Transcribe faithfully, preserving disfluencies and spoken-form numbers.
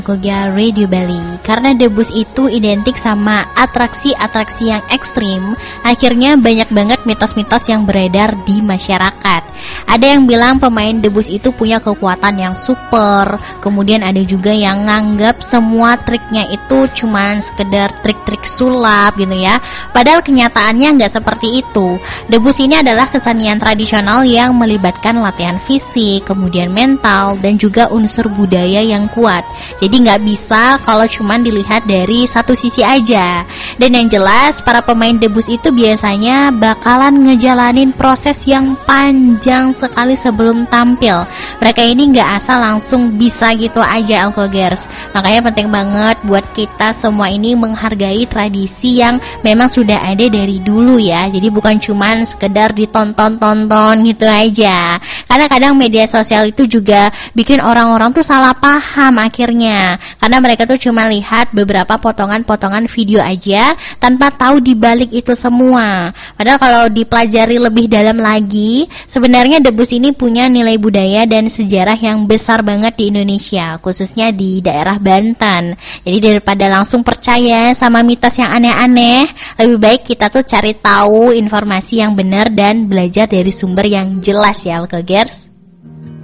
Gogia Radio Bali. Karena debus itu identik sama atraksi-atraksi yang ekstrim, akhirnya banyak banget mitos-mitos yang beredar di masyarakat. Ada yang bilang pemain debus itu punya kekuatan yang super, kemudian ada juga yang nganggap semua triknya itu cuman sekedar trik-trik sulap gitu ya. Padahal kenyataannya nggak seperti itu. Debus ini adalah kesenian tradisional yang melibatkan latihan fisik, kemudian mental, dan juga unsur budaya yang kuat. Jadi nggak bisa kalau cuman dilihat dari satu sisi aja. Dan yang jelas para pemain debus itu biasanya bakalan ngejalanin proses yang panjang sekali sebelum tampil. Mereka ini nggak asal langsung bisa gitu aja, Uncle Girls. Makanya penting banget buat kita semua ini menghargai tradisi yang memang sudah ada dari dulu ya. Jadi bukan cuman sekedar ditonton-tonton gitu aja. Karena kadang media sosial itu juga bikin orang-orang tuh salah paham akhirnya. Karena mereka tuh cuma lihat beberapa potongan-potongan video aja tanpa tahu dibalik itu semua. Padahal kalau dipelajari lebih dalam lagi, sebenarnya debus ini punya nilai budaya dan sejarah yang besar banget di Indonesia, khususnya di daerah Banten. Jadi daripada langsung percaya sama mitos yang aneh-aneh, lebih baik kita tuh cari tahu informasi yang benar dan belajar dari sumber yang jelas ya, Alkegers.